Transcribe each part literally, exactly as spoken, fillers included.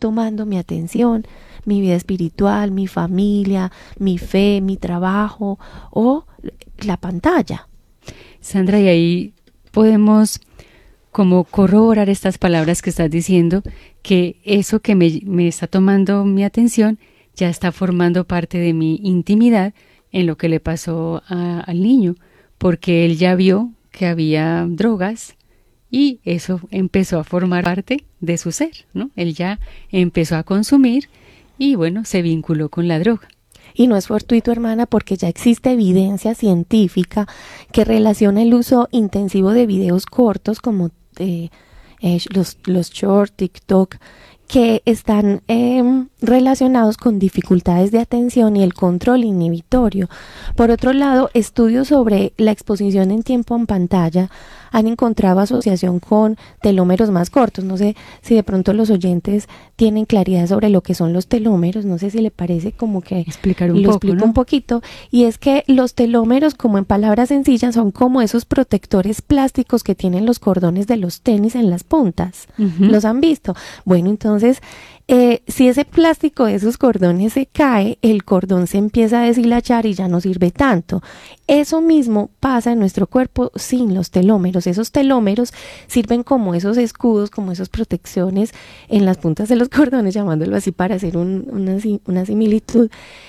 tomando mi atención, mi vida espiritual, mi familia, mi fe, mi trabajo o la pantalla. Sandra, y ahí podemos como corroborar estas palabras que estás diciendo, que eso que me, me está tomando mi atención ya está formando parte de mi intimidad en lo que le pasó a, al niño, porque él ya vio que había drogas y eso empezó a formar parte de su ser, ¿no? Él ya empezó a consumir y bueno, se vinculó con la droga. Y no es fortuito, hermana, porque ya existe evidencia científica que relaciona el uso intensivo de videos cortos como eh, eh, los, los short, TikTok, que están eh, relacionados con dificultades de atención y el control inhibitorio. Por otro lado, estudios sobre la exposición en tiempo en pantalla han encontrado asociación con telómeros más cortos. No sé si de pronto los oyentes tienen claridad sobre lo que son los telómeros. No sé si le parece como que explicar un lo poco, explico ¿no? un poquito. Y es que los telómeros, como en palabras sencillas, son como esos protectores plásticos que tienen los cordones de los tenis en las puntas. Uh-huh. ¿Los han visto? Bueno, entonces, eh, si ese plástico de esos cordones se cae, el cordón se empieza a deshilachar y ya no sirve tanto. Eso mismo pasa en nuestro cuerpo sin los telómeros. Esos telómeros sirven como esos escudos, como esas protecciones en las puntas de los cordones, llamándolo así para hacer un, una, una similitud.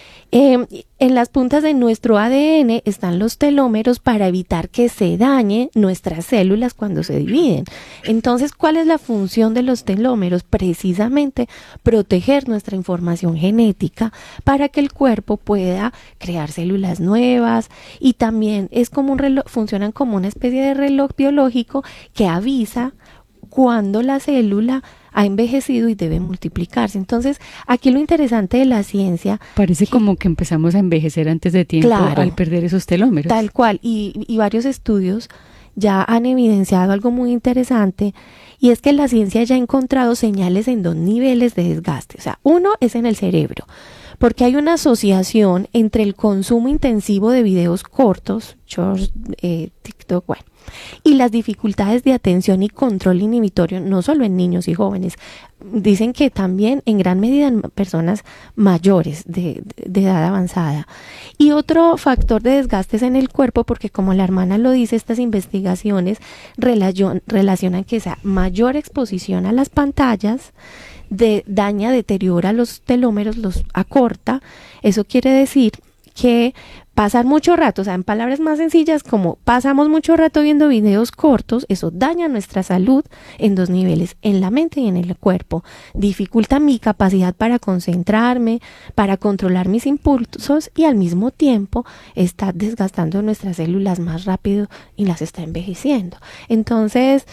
Eh, en las puntas de nuestro A D N están los telómeros para evitar que se dañen nuestras células cuando se dividen. Entonces, ¿cuál es la función de los telómeros? Precisamente proteger nuestra información genética para que el cuerpo pueda crear células nuevas, y también es como un reloj, funcionan como una especie de reloj biológico que avisa cuando la célula ha envejecido y debe multiplicarse. Entonces, aquí lo interesante de la ciencia... Parece que, como que empezamos a envejecer antes de tiempo, claro, al perder esos telómeros. Tal cual, y, y varios estudios ya han evidenciado algo muy interesante, y es que la ciencia ya ha encontrado señales en dos niveles de desgaste. O sea, uno es en el cerebro, porque hay una asociación entre el consumo intensivo de videos cortos, shorts, eh, TikTok, bueno, y las dificultades de atención y control inhibitorio, no solo en niños y jóvenes. Dicen que también en gran medida en personas mayores de, de edad avanzada. Y otro factor de desgaste es en el cuerpo, porque como la hermana lo dice, estas investigaciones relacion, relacionan que esa mayor exposición a las pantallas de, daña, deteriora los telómeros, los acorta. Eso quiere decir que pasar mucho rato, o sea, en palabras más sencillas, como pasamos mucho rato viendo videos cortos, eso daña nuestra salud en dos niveles, en la mente y en el cuerpo. Dificulta mi capacidad para concentrarme, para controlar mis impulsos, y al mismo tiempo está desgastando nuestras células más rápido y las está envejeciendo. Entonces,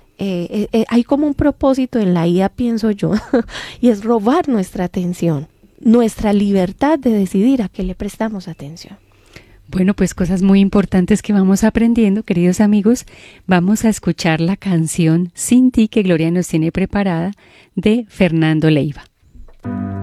eh, eh, hay como un propósito en la I A, pienso yo, y es robar nuestra atención, nuestra libertad de decidir a qué le prestamos atención. Bueno, pues cosas muy importantes que vamos aprendiendo, queridos amigos. Vamos a escuchar la canción Sin ti, que Gloria nos tiene preparada, de Fernando Leiva.